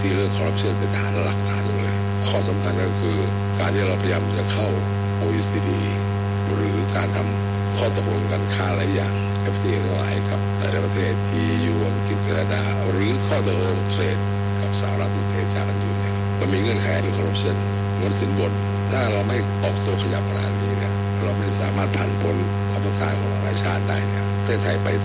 ที่เรื่องคอร์รัปชันเป็นฐานหลักฐานเลยข้อสำคัญก็คือการที่เราพยายามจะเข้า OECD หรือการทำข้อตกลงการค้าหลายอย่าง FTA ทั้งหลายกับหลายประเทศ EU อังกฤษแคนาดาหรือข้อตกลงเทรดกับสหรัฐที่เจรจากันอยู่เนี่ยมันมีเงื่อนไขเรื่องคอร์รัปชันเงินสินบนถ้าเราไม่ออกตัวขยับขนาดนี้เนี่ยเราไม่สามารถผ่านพ้นความต้องการของหลายชาติได้เนี่ยประเทศไทยไป